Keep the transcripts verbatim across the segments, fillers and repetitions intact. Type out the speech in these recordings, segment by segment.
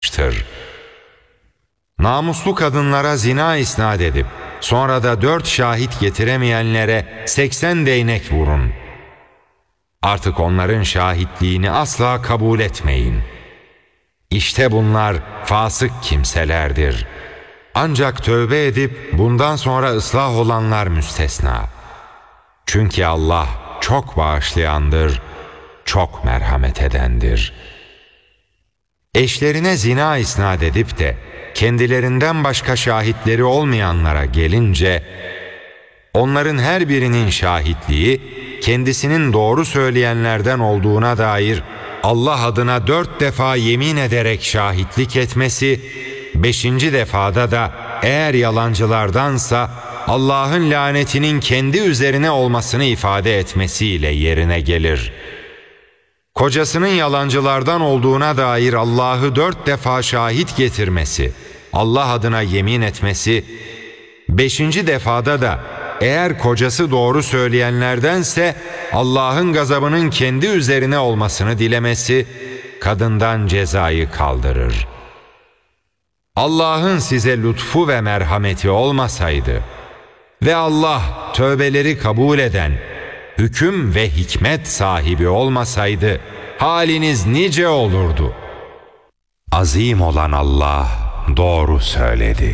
yapmıştır. Namuslu kadınlara zina isnat edip sonra da dört şahit getiremeyenlere seksen değnek vurun. Artık onların şahitliğini asla kabul etmeyin. İşte bunlar fasık kimselerdir. Ancak tövbe edip bundan sonra ıslah olanlar müstesna. Çünkü Allah çok bağışlayandır, çok merhamet edendir. Eşlerine zina isnat edip de kendilerinden başka şahitleri olmayanlara gelince, onların her birinin şahitliği kendisinin doğru söyleyenlerden olduğuna dair Allah adına dört defa yemin ederek şahitlik etmesi, beşinci defada da eğer yalancılardansa Allah'ın lanetinin kendi üzerine olmasını ifade etmesiyle yerine gelir. Kocasının yalancılardan olduğuna dair Allah'ı dört defa şahit getirmesi, Allah adına yemin etmesi, beşinci defada da eğer kocası doğru söyleyenlerdense Allah'ın gazabının kendi üzerine olmasını dilemesi, kadından cezayı kaldırır. Allah'ın size lütfu ve merhameti olmasaydı ve Allah tövbeleri kabul eden, hüküm ve hikmet sahibi olmasaydı haliniz nice olurdu. Azim olan Allah doğru söyledi.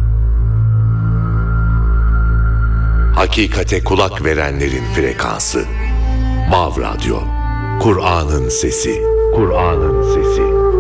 Hakikate kulak verenlerin frekansı. Mav Radyo. Kur'an'ın sesi. Kur'an'ın sesi.